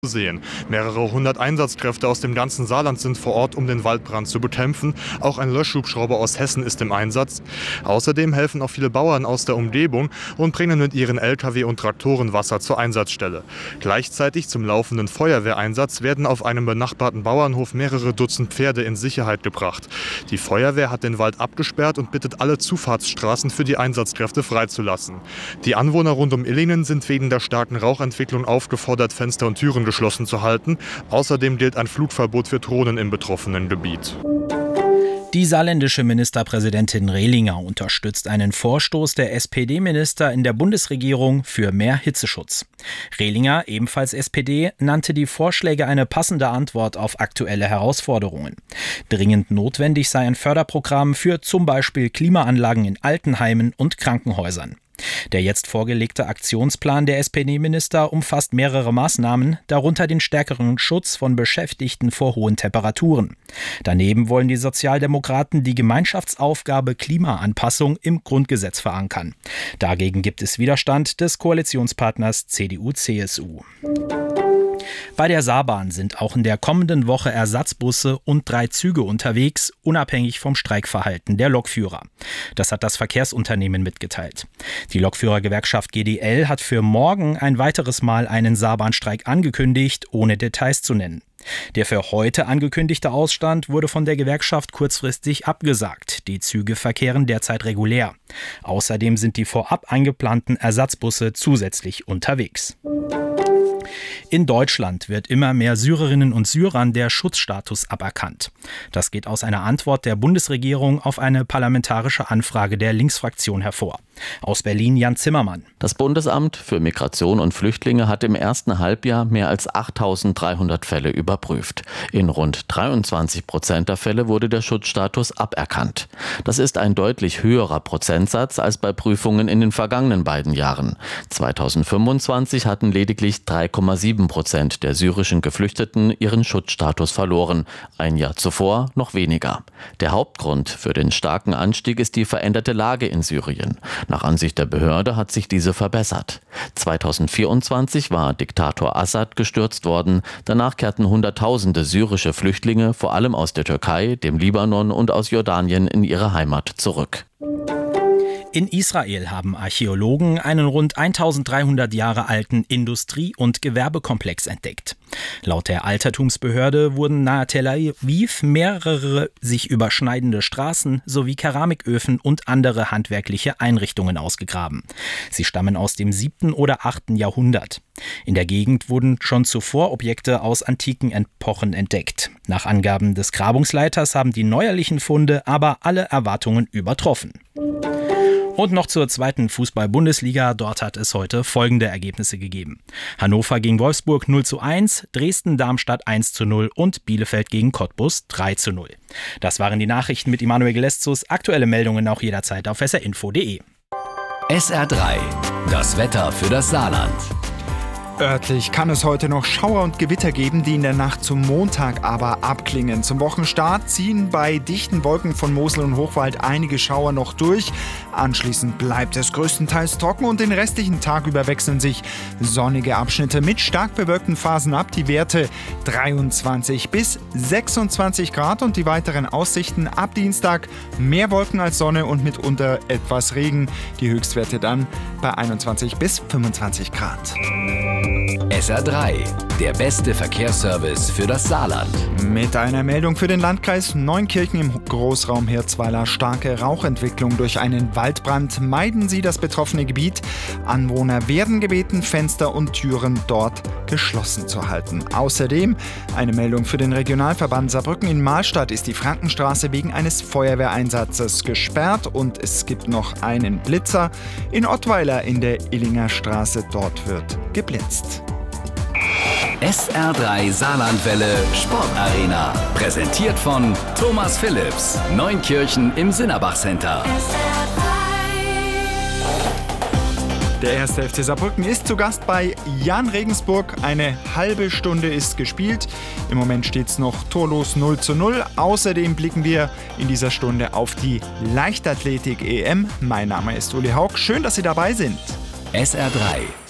sehen. Mehrere hundert Einsatzkräfte aus dem ganzen Saarland sind vor Ort, um den Waldbrand zu bekämpfen. Auch ein Löschhubschrauber aus Hessen ist im Einsatz. Außerdem helfen auch viele Bauern aus der Umgebung und bringen mit ihren Lkw und Traktoren Wasser zur Einsatzstelle. Gleichzeitig zum laufenden Feuerwehreinsatz werden auf einem benachbarten Bauernhof mehrere Dutzend Pferde in Sicherheit gebracht. Die Feuerwehr hat den Wald abgesperrt und bittet alle Zufahrtsstraßen für die Einsatzkräfte freizulassen. Die Anwohner rund um Illingen sind wegen der starken Rauchentwicklung aufgefordert, Fenster und Türen geschlossen zu halten. Außerdem gilt ein Flugverbot für Drohnen im betroffenen Gebiet. Die saarländische Ministerpräsidentin Rehlinger unterstützt einen Vorstoß der SPD-Minister in der Bundesregierung für mehr Hitzeschutz. Rehlinger, ebenfalls SPD, nannte die Vorschläge eine passende Antwort auf aktuelle Herausforderungen. Dringend notwendig sei ein Förderprogramm für zum Beispiel Klimaanlagen in Altenheimen und Krankenhäusern. Der jetzt vorgelegte Aktionsplan der SPD-Minister umfasst mehrere Maßnahmen, darunter den stärkeren Schutz von Beschäftigten vor hohen Temperaturen. Daneben wollen die Sozialdemokraten die Gemeinschaftsaufgabe Klimaanpassung im Grundgesetz verankern. Dagegen gibt es Widerstand des Koalitionspartners CDU/CSU. Bei der Saarbahn sind auch in der kommenden Woche Ersatzbusse und 3 Züge unterwegs, unabhängig vom Streikverhalten der Lokführer. Das hat das Verkehrsunternehmen mitgeteilt. Die Lokführergewerkschaft GDL hat für morgen ein weiteres Mal einen Saarbahnstreik angekündigt, ohne Details zu nennen. Der für heute angekündigte Ausstand wurde von der Gewerkschaft kurzfristig abgesagt. Die Züge verkehren derzeit regulär. Außerdem sind die vorab eingeplanten Ersatzbusse zusätzlich unterwegs. In Deutschland wird immer mehr Syrerinnen und Syrern der Schutzstatus aberkannt. Das geht aus einer Antwort der Bundesregierung auf eine parlamentarische Anfrage der Linksfraktion hervor. Aus Berlin Jan Zimmermann. Das Bundesamt für Migration und Flüchtlinge hat im ersten Halbjahr mehr als 8.300 Fälle überprüft. In rund 23% der Fälle wurde der Schutzstatus aberkannt. Das ist ein deutlich höherer Prozentsatz als bei Prüfungen in den vergangenen beiden Jahren. 2025 hatten lediglich 3,7% der syrischen Geflüchteten ihren Schutzstatus verloren. Ein Jahr zuvor noch weniger. Der Hauptgrund für den starken Anstieg ist die veränderte Lage in Syrien. Nach Ansicht der Behörde hat sich diese verbessert. 2024 war Diktator Assad gestürzt worden. Danach kehrten Hunderttausende syrische Flüchtlinge, vor allem aus der Türkei, dem Libanon und aus Jordanien, in ihre Heimat zurück. In Israel haben Archäologen einen rund 1300 Jahre alten Industrie- und Gewerbekomplex entdeckt. Laut der Altertumsbehörde wurden nahe Tel Aviv mehrere sich überschneidende Straßen sowie Keramiköfen und andere handwerkliche Einrichtungen ausgegraben. Sie stammen aus dem 7. oder 8. Jahrhundert. In der Gegend wurden schon zuvor Objekte aus antiken Epochen entdeckt. Nach Angaben des Grabungsleiters haben die neuerlichen Funde aber alle Erwartungen übertroffen. Und noch zur 2. Fußball-Bundesliga. Dort hat es heute folgende Ergebnisse gegeben. Hannover gegen Wolfsburg 0:1, Dresden-Darmstadt 1:0 und Bielefeld gegen Cottbus 3:0. Das waren die Nachrichten mit Immanuel Geleszus. Aktuelle Meldungen auch jederzeit auf srinfo.de. SR3, das Wetter für das Saarland. Örtlich kann es heute noch Schauer und Gewitter geben, die in der Nacht zum Montag aber abklingen. Zum Wochenstart ziehen bei dichten Wolken von Mosel und Hochwald einige Schauer noch durch. Anschließend bleibt es größtenteils trocken und den restlichen Tag über wechseln sich sonnige Abschnitte mit stark bewölkten Phasen ab. Die Werte 23 bis 26 Grad und die weiteren Aussichten ab Dienstag mehr Wolken als Sonne und mitunter etwas Regen. Die Höchstwerte dann bei 21 bis 25 Grad. SR3, der beste Verkehrsservice für das Saarland. Mit einer Meldung für den Landkreis Neunkirchen im Großraum Hirzweiler. Starke Rauchentwicklung durch einen Waldbrand. Meiden Sie das betroffene Gebiet. Anwohner werden gebeten, Fenster und Türen dort geschlossen zu halten. Außerdem eine Meldung für den Regionalverband Saarbrücken. In Mahlstadt ist die Frankenstraße wegen eines Feuerwehreinsatzes gesperrt und es gibt noch einen Blitzer. In Ottweiler in der Illinger Straße, dort wird geblitzt. SR3 Saarlandwelle Sportarena. Präsentiert von Thomas Philips. Neunkirchen im Sinnerbach Center. Der 1. FC Saarbrücken ist zu Gast bei Jan Regensburg. Eine halbe Stunde ist gespielt. Im Moment steht es noch torlos 0:0. Außerdem blicken wir in dieser Stunde auf die Leichtathletik-EM. Mein Name ist Uli Haug. Schön, dass Sie dabei sind. SR3